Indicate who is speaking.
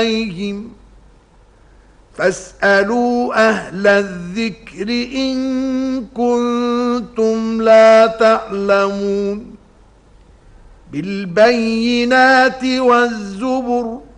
Speaker 1: عليهم فاسألوا أهل الذكر إن كنتم لا تعلمون بالبينات والزبر